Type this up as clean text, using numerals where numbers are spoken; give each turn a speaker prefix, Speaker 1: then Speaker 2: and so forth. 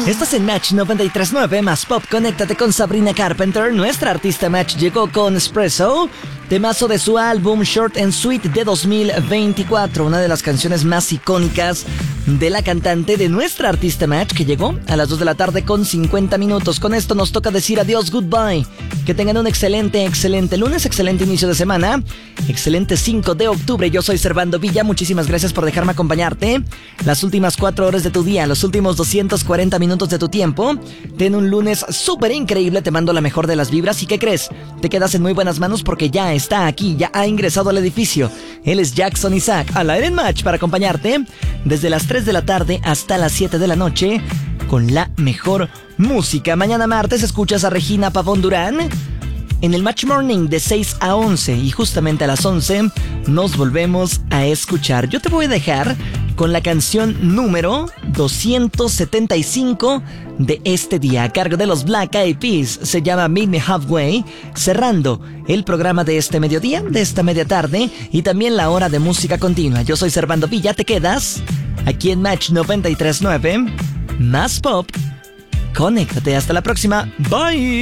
Speaker 1: Estás en Match 93.9 más Pop. Conéctate con Sabrina Carpenter. Nuestra artista Match llegó con Espresso, temazo de su álbum Short and Sweet de 2024. Una de las canciones más icónicas de la cantante, de nuestra artista Match, que llegó a las 2 de la tarde con 50 minutos. Con esto nos toca decir adiós, goodbye. Que tengan un excelente lunes, excelente inicio de semana, excelente 5 de octubre. Yo soy Servando Villa, muchísimas gracias por dejarme acompañarte las últimas 4 horas de tu día, los últimos 240 minutos de tu tiempo. Ten un lunes súper increíble, te mando la mejor de las vibras. ¿Y qué crees? Te quedas en muy buenas manos porque ya está aquí, ya ha ingresado al edificio. Él es Jackson Isaac, al aire en Match, para acompañarte desde las 3 de la tarde hasta las 7 de la noche con la mejor música. Mañana martes escuchas a Regina Pavón Durán en el Match Morning de 6 a 11 y justamente a las 11 nos volvemos a escuchar. Yo te voy a dejar con la canción número 275 de este día, a cargo de los Black Eyed Peas. Se llama Meet Me Halfway, cerrando el programa de este mediodía, de esta media tarde y también la hora de música continua. Yo soy Servando Villa, te quedas aquí en Match 93.9 más Pop. Conéctate, hasta la próxima. Bye.